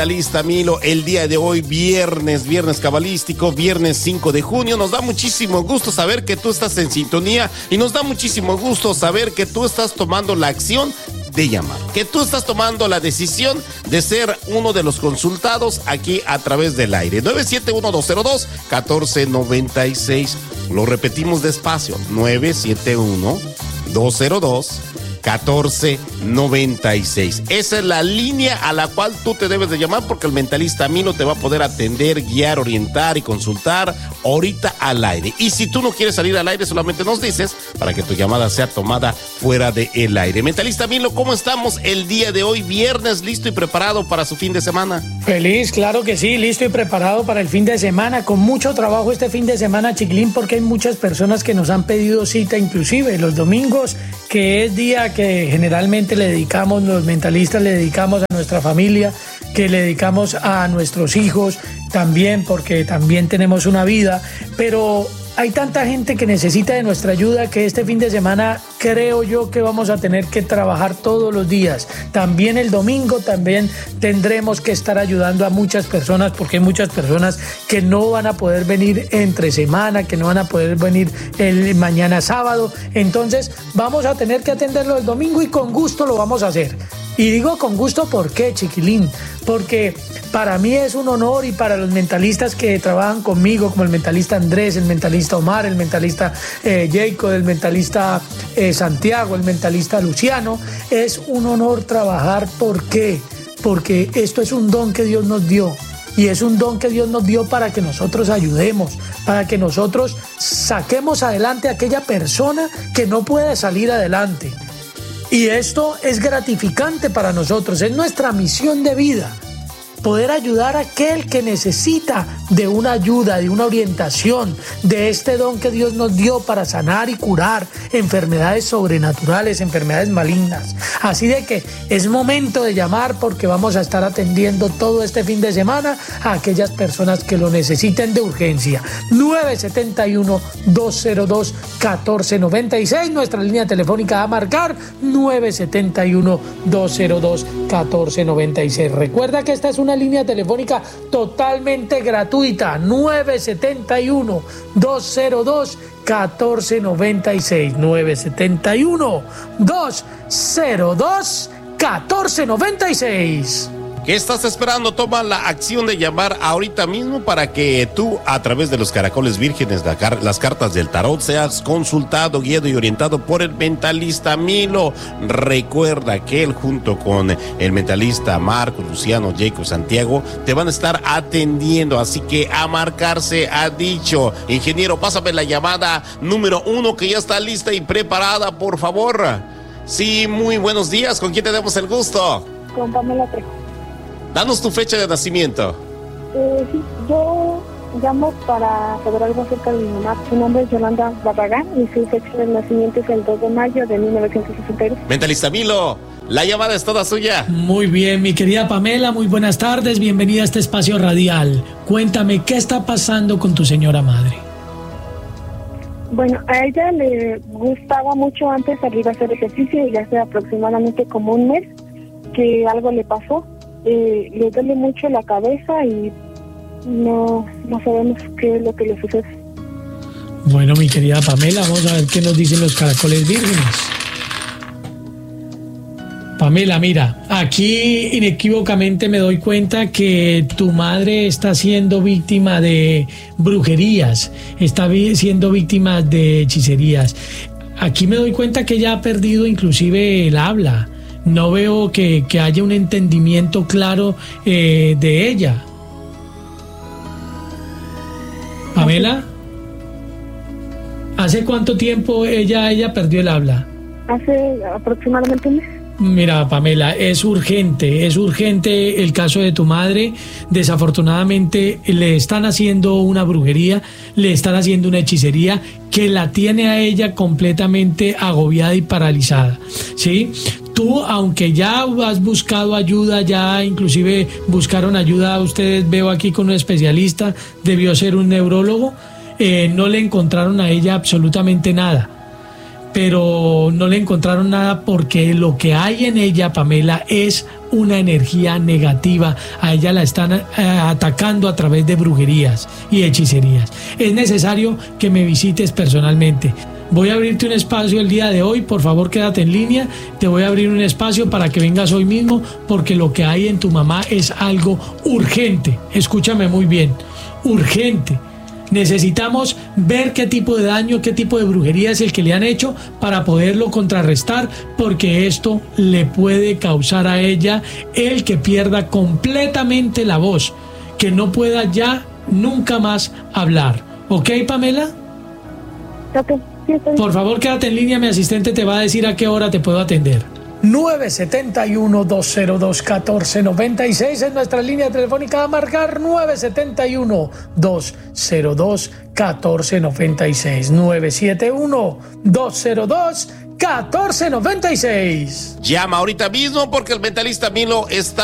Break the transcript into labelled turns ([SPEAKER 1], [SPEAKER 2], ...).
[SPEAKER 1] Lista Milo, el día de hoy, viernes cabalístico, viernes 5 de junio, nos da muchísimo gusto saber que tú estás en sintonía y nos da muchísimo gusto saber que tú estás tomando la acción de llamar, que tú estás tomando la decisión de ser uno de los consultados aquí a través del aire. 971-202-1496, lo repetimos despacio, 971-202-1496. Esa es la línea a la cual tú te debes de llamar, porque el mentalista Milo te va a poder atender, guiar, orientar y consultar ahorita al aire. Y si tú no quieres salir al aire, solamente nos dices para que tu llamada sea tomada fuera del aire. Mentalista Milo, ¿cómo estamos el día de hoy, viernes, listo y preparado para su fin de semana?
[SPEAKER 2] Feliz, claro que sí, listo y preparado para el fin de semana, con mucho trabajo este fin de semana, Chiquilín, porque hay muchas personas que nos han pedido cita, inclusive los domingos, que es día que generalmente le dedicamos, los mentalistas le dedicamos a nuestra familia, que le dedicamos a nuestros hijos también, porque también tenemos una vida, pero hay tanta gente que necesita de nuestra ayuda que este fin de semana creo yo que vamos a tener que trabajar todos los días. También el domingo también tendremos que estar ayudando a muchas personas, porque hay muchas personas que no van a poder venir entre semana, que no van a poder venir el mañana sábado. Entonces vamos a tener que atenderlo el domingo y con gusto lo vamos a hacer. Y digo con gusto, ¿por qué, Chiquilín? Porque para mí es un honor, y para los mentalistas que trabajan conmigo, como el mentalista Andrés, el mentalista Omar, el mentalista Jacob, el mentalista Santiago, el mentalista Luciano, es un honor trabajar. ¿Por qué? Porque esto es un don que Dios nos dio. Y es un don que Dios nos dio para que nosotros ayudemos, para que nosotros saquemos adelante a aquella persona que no puede salir adelante. Y esto es gratificante para nosotros, es nuestra misión de vida, poder ayudar a aquel que necesita de una ayuda, de una orientación, de este don que Dios nos dio para sanar y curar enfermedades sobrenaturales, enfermedades malignas. Así de que es momento de llamar, porque vamos a estar atendiendo todo este fin de semana a aquellas personas que lo necesiten de urgencia. 971-202-1496, nuestra línea telefónica a marcar, 971-202-1496. Recuerda que esta es una línea telefónica totalmente gratuita, 971-202-1496, 971-202-1496.
[SPEAKER 1] ¿Qué estás esperando? Toma la acción de llamar ahorita mismo para que tú, a través de los caracoles vírgenes, las cartas del tarot, seas consultado, guiado y orientado por el mentalista Milo. Recuerda que él, junto con el mentalista Marco, Luciano, Jacob, Santiago, te van a estar atendiendo, así que a marcarse ha dicho. Ingeniero, pásame la llamada número 1, que ya está lista y preparada, por favor. Sí, muy buenos días. ¿Con quién tenemos el gusto?
[SPEAKER 3] Con Pamela Trejo.
[SPEAKER 1] Danos tu fecha de nacimiento.
[SPEAKER 3] Sí, yo llamo para saber algo acerca de mi mamá. Su nombre es Yolanda Barragán y su fecha de nacimiento es el 2 de mayo de 1962.
[SPEAKER 1] Mentalista Milo, la llamada es toda suya.
[SPEAKER 2] Muy bien, mi querida Pamela, muy buenas tardes, bienvenida a este espacio radial. Cuéntame, ¿qué está pasando con tu señora madre?
[SPEAKER 3] Bueno, a ella le gustaba mucho antes salir a hacer ejercicio, y hace aproximadamente como un mes que algo le pasó. Le duele mucho la cabeza y no sabemos qué es lo que le sucede.
[SPEAKER 2] Bueno, mi querida Pamela, vamos a ver qué nos dicen los caracoles vírgenes. Pamela, mira, aquí inequívocamente me doy cuenta que tu madre está siendo víctima de brujerías, está siendo víctima de hechicerías. Aquí me doy cuenta que ella ha perdido inclusive el habla. No veo que haya un entendimiento claro de ella. Pamela, ¿hace cuánto tiempo ella perdió el habla?
[SPEAKER 3] Hace aproximadamente un mes.
[SPEAKER 2] Mira, Pamela, es urgente el caso de tu madre. Desafortunadamente le están haciendo una brujería, le están haciendo una hechicería que la tiene a ella completamente agobiada y paralizada, ¿sí? Tú, aunque ya has buscado ayuda, ya inclusive buscaron ayuda, ustedes veo aquí con un especialista, debió ser un neurólogo, no le encontraron a ella absolutamente nada. Pero no le encontraron nada porque lo que hay en ella, Pamela, es una energía negativa, a ella la están atacando a través de brujerías y hechicerías. Es necesario que me visites personalmente. Voy a abrirte un espacio el día de hoy, por favor quédate en línea, te voy a abrir un espacio para que vengas hoy mismo, porque lo que hay en tu mamá es algo urgente. Escúchame muy bien, urgente. Necesitamos ver qué tipo de daño, qué tipo de brujería es el que le han hecho para poderlo contrarrestar, porque esto le puede causar a ella el que pierda completamente la voz, que no pueda ya nunca más hablar. ¿Ok, Pamela?
[SPEAKER 3] Ok.
[SPEAKER 2] Por favor, quédate en línea, mi asistente te va a decir a qué hora te puedo atender. 971-202-1496 es nuestra línea telefónica a marcar. 971-202-1496. 971-202-1496.
[SPEAKER 1] Llama ahorita mismo porque el mentalista Milo está